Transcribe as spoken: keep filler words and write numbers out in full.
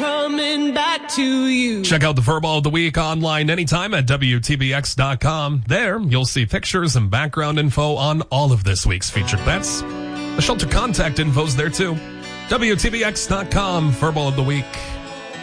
coming back to you. Check out the Furball of the Week online anytime at W T B X dot com. There, you'll see pictures and background info on all of this week's featured pets. The shelter contact info's there too. W T B X dot com, Furball of the Week.